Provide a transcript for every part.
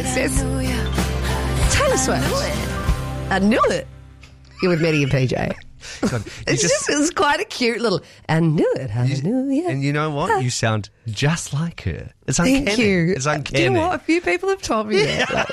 It's Taylor Swift. I knew it. You're with Maddie and PJ. God, It's quite a cute little. I knew it. Hallelujah. And you know what? You sound just like her. It's uncanny. Thank you. It's uncanny. Do you know what? A few people have told me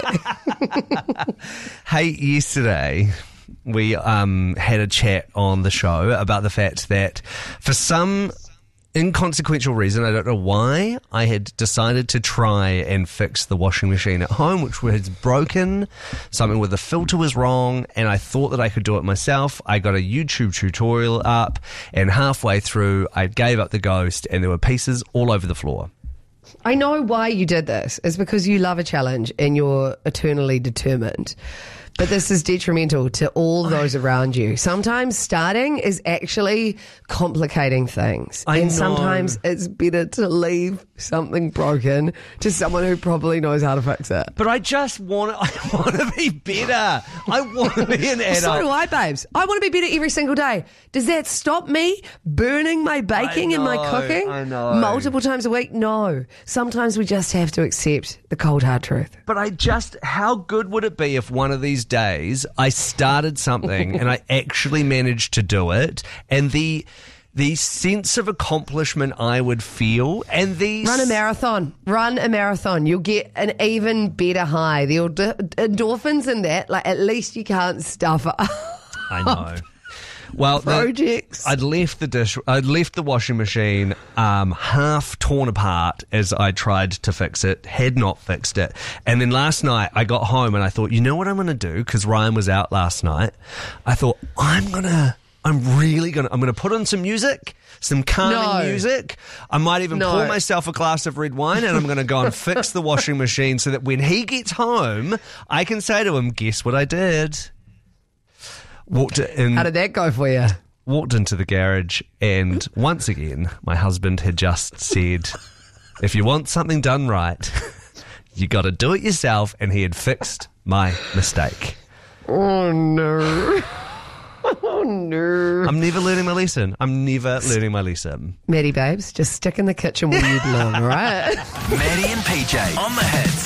that. Hey, yesterday we had a chat on the show about the fact that for some inconsequential reason, I don't know why, I had decided to try and fix the washing machine at home, which was broken. Something with the filter was wrong, and I thought that I could do it myself. I got a YouTube tutorial up, and halfway through, I gave up the ghost, and there were pieces all over the floor. I know why you did this. It's because you love a challenge and you're eternally determined. But this is detrimental to all those around you. Sometimes starting is actually complicating things. I know. Sometimes it's better to leave something broken to someone who probably knows how to fix it. But I want to be better. I want to be an adult. So do I, babes. I want to be better every single day. Does that stop me burning my baking and my cooking I know. multiple times a week? No. Sometimes we just have to accept the cold, hard truth. But how good would it be if one of these days I started something and I actually managed to do it, and the sense of accomplishment I would feel, and Run a marathon. You'll get an even better high. The endorphins in that, like, at least you can't stuff it. I know. Well, projects. I'd left the washing machine half torn apart as I tried to fix it, had not fixed it. And then last night I got home and I thought, you know what I'm going to do? Because Ryan was out last night. I thought, I'm going to put on some music, some calming music. I might even pour myself a glass of red wine, and I'm going to go and fix the washing machine so that when he gets home, I can say to him, guess what I did? How did that go for you? Walked into the garage, and once again, my husband had just said, if you want something done right, you got to do it yourself, and he had fixed my mistake. Oh, no. Oh, no. I'm never learning my lesson. Maddie, babes, just stick in the kitchen where you belong, all right? Maddie and PJ on the hits.